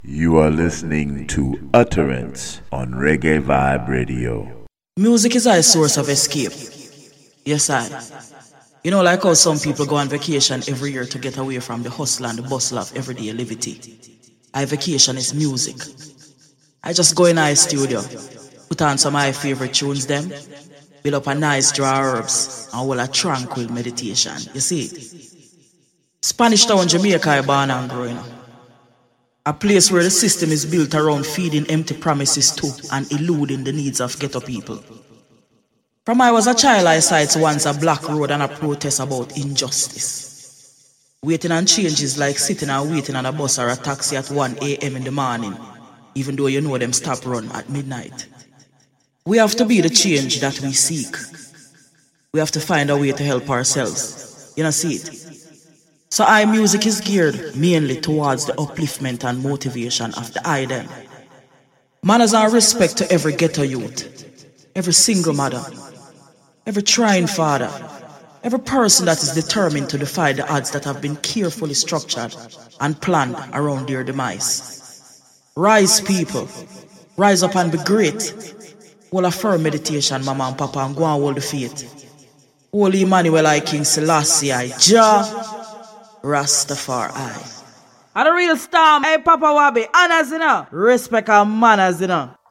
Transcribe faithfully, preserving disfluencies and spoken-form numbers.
You are listening to Utterance on Reggae Vibe Radio. Music is our source of escape. Yes, I. You know, like how some people go on vacation every year to get away from the hustle and the bustle of everyday livity. My vacation is music. I just go in my studio, put on some of my favorite tunes them, build up a nice dry herbs, and hold a tranquil meditation. You see? Spanish Town, Jamaica, I born and growing up. A place where the system is built around feeding empty promises to and eluding the needs of ghetto people. From I was a child, I saw it once a black road and a protest about injustice. Waiting on changes like sitting and waiting on a bus or a taxi at one a.m. in the morning, even though you know them stop run at midnight. We have to be the change that we seek. We have to find a way to help ourselves. You know, see it? So our music is geared mainly towards the upliftment and motivation of the I them. Manners and respect to every ghetto youth, every single mother, every trying father, every person that is determined to defy the odds that have been carefully structured and planned around their demise. Rise, people. Rise up and be great. Hold a firm meditation, mama and papa, and go and hold the faith. Holy Emmanuel I King Selassie I Jah Rastafari. I the real storm. Hey, Papa Wabi, honors, you know. Respect and manners, you know.